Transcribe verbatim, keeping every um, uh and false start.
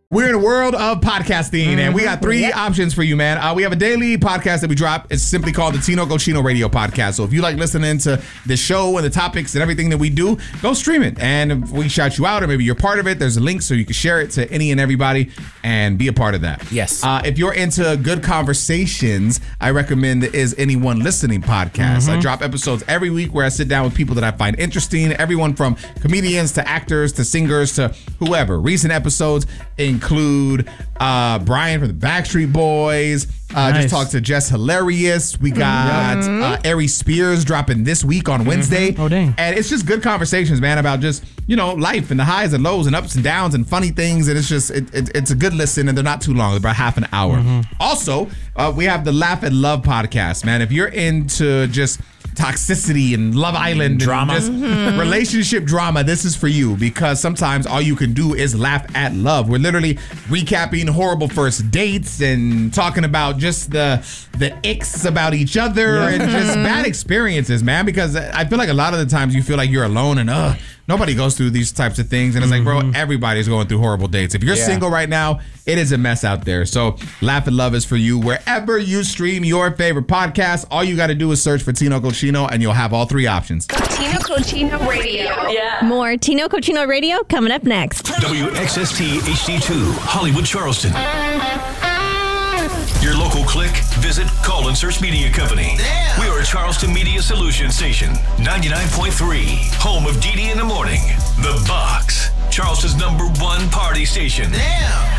We're in a world of podcasting, mm-hmm. and we got three yep. options for you, man. Uh, we have a daily podcast that we drop. It's simply called the Tino Cochino Radio Podcast. So if you like listening to the show and the topics and everything that we do, go stream it. And if we shout you out, or maybe you're part of it, there's a link so you can share it to any and everybody and be a part of that. Yes. Uh, if you're into good conversations, I recommend the Is Anyone Listening podcast. Mm-hmm. I drop episodes every week where I sit down with people that I find interesting, everyone from comedians to actors to singers to whoever. Recent episodes include uh, Brian from the Backstreet Boys. Uh, nice. Just talked to Jess Hilarious. We got mm-hmm. uh, Ari Spears dropping this week on Wednesday. Mm-hmm. Oh, dang. And it's just good conversations, man, about just, you know, life and the highs and lows and ups and downs and funny things. And it's just, it, it, it's a good listen, and they're not too long. They're about half an hour. Mm-hmm. Also, uh, we have the Laugh and Love podcast, man. If you're into just toxicity and Love Island drama, and just mm-hmm. relationship drama, this is for you, because sometimes all you can do is laugh at love. We're literally recapping horrible first dates and talking about just the the icks about each other yeah. and just bad experiences, man, because I feel like a lot of the times you feel like you're alone and uh nobody goes through these types of things, and it's mm-hmm. like, bro, everybody's going through horrible dates. If you're yeah. single right now, it is a mess out there. So Laugh and Love is for you wherever you stream your favorite podcast. All you got to do is search for Tino Cochino, and you'll have all three options. Tino Cochino Radio. Yeah. More Tino Cochino Radio coming up next. W X S T H D two, Hollywood, Charleston. Your local click, visit, call, and search media company. Damn. We are a Charleston Media Solution Station, ninety-nine point three, home of D D in the morning. The Box, Charleston's number one party station. Damn.